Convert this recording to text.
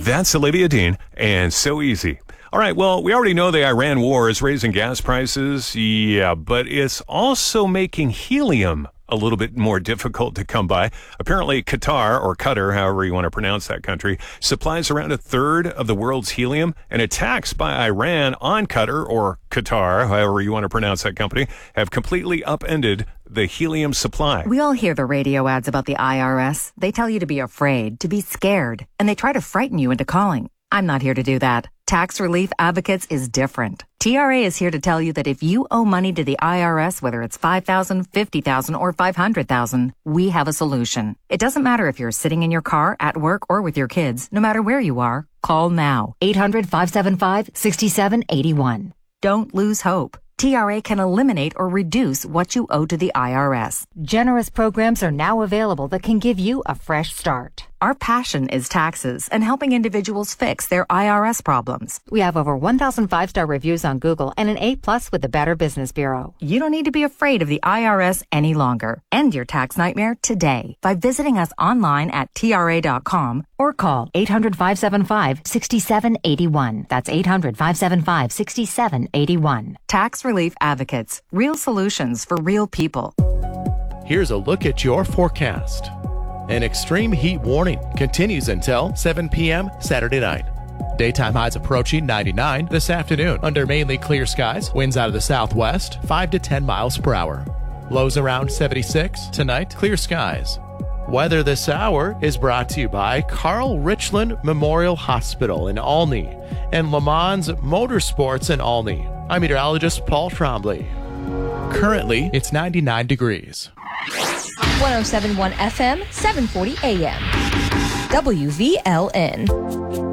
That's Olivia Dean, and so easy. All right, well, we already know the Iran war is raising gas prices, but it's also making helium a little bit more difficult to come by. Apparently, Qatar, or Qatar, however you want to pronounce that country, supplies around a third of the world's helium, and attacks by Iran on Qatar, or Qatar, however you want to pronounce that company, have completely upended the helium supply. We all hear the radio ads about the IRS. They tell you to be afraid, to be scared, and they try to frighten you into calling. I'm not here to do that. Tax Relief Advocates is different. TRA is here to tell you that if you owe money to the IRS, whether it's $5,000, $50,000, or $500,000, we have a solution. It doesn't matter if you're sitting in your car, at work, or with your kids. No matter where you are, call now. 800-575-6781. Don't lose hope. TRA can eliminate or reduce what you owe to the IRS. Generous programs are now available that can give you a fresh start. Our passion is taxes and helping individuals fix their IRS problems. We have over 1,000 5-star reviews on Google and an A+ with the Better Business Bureau. You don't need to be afraid of the IRS any longer. End your tax nightmare today by visiting us online at TRA.com or call 800-575-6781. That's 800-575-6781. Tax Relief Advocates. Real solutions for real people. Here's a look at your forecast. An extreme heat warning continues until 7 p.m. Saturday night. Daytime highs approaching 99 this afternoon under mainly clear skies. Winds out of the southwest, 5 to 10 miles per hour. Lows around 76. Tonight, clear skies. Weather this hour is brought to you by Carl Richland Memorial Hospital in Olney and Le Mans Motorsports in Olney. I'm meteorologist Paul Trombley. Currently, it's 99 degrees. 107.1 FM, 740 AM. WVLN.